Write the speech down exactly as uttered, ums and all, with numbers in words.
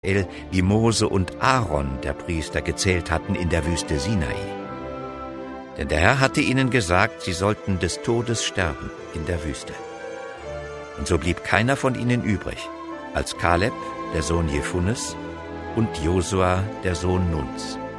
wie Mose und Aaron, der Priester, gezählt hatten in der Wüste Sinai. Denn der Herr hatte ihnen gesagt, sie sollten des Todes sterben in der Wüste. Und so blieb keiner von ihnen übrig, als Kaleb, der Sohn Jefunnes, und Josua, der Sohn Nuns.